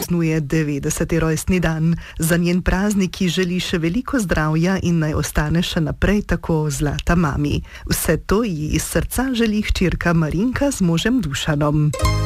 praznuje 90. rojstni dan. Za njen praznik ji želi še veliko zdravja in naj ostane še naprej tako zlata mami. Vse to ji iz srca želi hčerka Marinka z možem Dušanom.